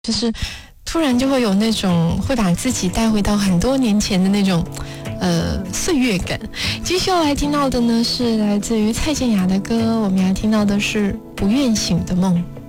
就是突然就会有那种会把自己带回到很多年前的那种岁月感。继续要来听到的呢是来自于蔡健雅的歌，我们要听到的是不愿醒的梦。